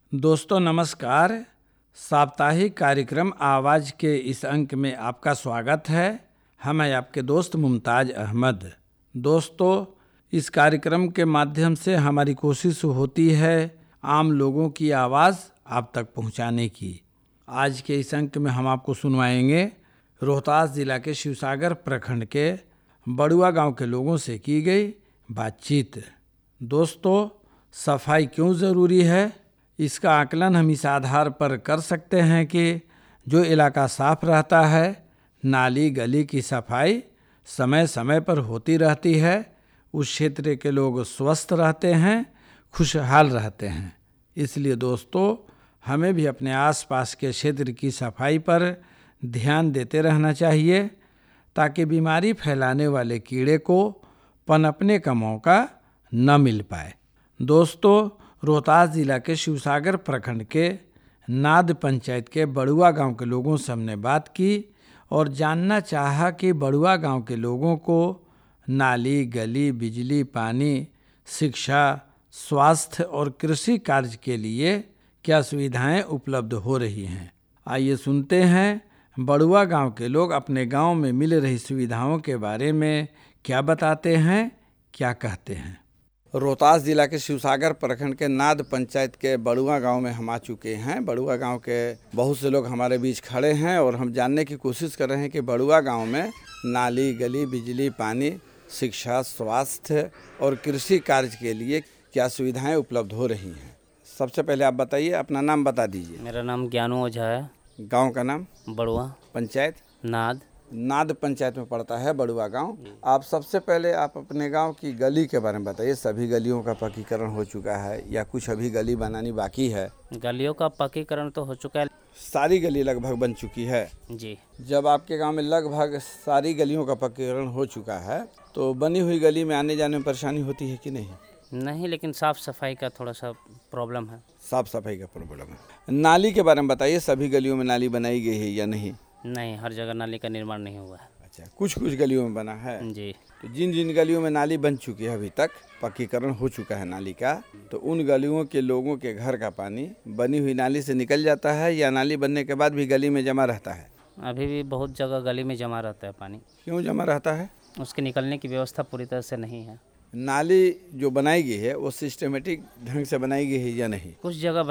दोस्तों नमस्कार। साप्ताहिक कार्यक्रम आवाज़ के इस अंक में आपका स्वागत है। हम हैं आपके दोस्त मुमताज़ अहमद। दोस्तों, इस कार्यक्रम के माध्यम से हमारी कोशिश होती है आम लोगों की आवाज़ आप तक पहुंचाने की। आज के इस अंक में हम आपको सुनवाएंगे रोहतास ज़िला के शिवसागर प्रखंड के बड़ुआ गांव के लोगों से की गई बातचीत। दोस्तों, सफाई क्यों ज़रूरी है, इसका आकलन हम इस आधार पर कर सकते हैं कि जो इलाका साफ रहता है, नाली गली की सफाई समय समय पर होती रहती है, उस क्षेत्र के लोग स्वस्थ रहते हैं, खुशहाल रहते हैं। इसलिए दोस्तों, हमें भी अपने आसपास के क्षेत्र की सफाई पर ध्यान देते रहना चाहिए ताकि बीमारी फैलाने वाले कीड़े को पनपने का मौका न मिल पाए। दोस्तों, रोहतास ज़िला के शिवसागर प्रखंड के नाद पंचायत के बड़ुआ गांव के लोगों से हमने बात की और जानना चाहा कि बड़ुआ गांव के लोगों को नाली गली, बिजली, पानी, शिक्षा, स्वास्थ्य और कृषि कार्य के लिए क्या सुविधाएं उपलब्ध हो रही हैं। आइए सुनते हैं बड़ुआ गांव के लोग अपने गांव में मिल रही सुविधाओं के बारे में क्या बताते हैं, क्या कहते हैं। रोहतास ज़िला के शिवसागर प्रखंड के नाद पंचायत के बड़ुआ गांव में हम आ चुके हैं। बड़ुआ गांव के बहुत से लोग हमारे बीच खड़े हैं और हम जानने की कोशिश कर रहे हैं कि बड़ुआ गांव में नाली गली, बिजली, पानी, शिक्षा, स्वास्थ्य और कृषि कार्य के लिए क्या सुविधाएं उपलब्ध हो रही हैं। सबसे पहले आप बताइए, अपना नाम बता दीजिए। मेरा नाम ज्ञानू ओझा है। गाँव का नाम? बड़ुआ। पंचायत? नाद पंचायत में पड़ता है बड़ुआ गांव। आप सबसे पहले आप अपने गांव की गली के बारे में बताइए। सभी गलियों का पक्कीकरण हो चुका है या कुछ अभी गली बनानी बाकी है? गलियों का पक्कीकरण तो हो चुका है। सारी गली लगभग बन चुकी है जी। जब आपके गांव में लगभग सारी गलियों का पक्कीकरण हो चुका है तो बनी हुई गली में आने जाने में परेशानी होती है कि नहीं? नहीं, लेकिन साफ सफाई का थोड़ा सा प्रॉब्लम है। साफ सफाई का प्रॉब्लम है। नाली के बारे में बताइए, सभी गलियों में नाली बनाई गई है या नहीं? नहीं, हर जगह नाली का निर्माण नहीं हुआ है। अच्छा, कुछ गलियों में बना है। जी। तो जिन जिन गलियों में नाली बन चुकी है, अभी तक पक्कीकरण हो चुका है नाली का, तो उन गलियों के लोगों के घर का पानी बनी हुई नाली से निकल जाता है या नाली बनने के बाद भी गली में जमा रहता है? अभी भी बहुत जगह गली में जमा रहता है पानी। क्यों जमा रहता है? उसके निकलने की व्यवस्था पूरी तरह से नहीं है। नाली जो बनाई गई है वो सिस्टमेटिक ढंग से बनाई गई है या नहीं? कुछ जगह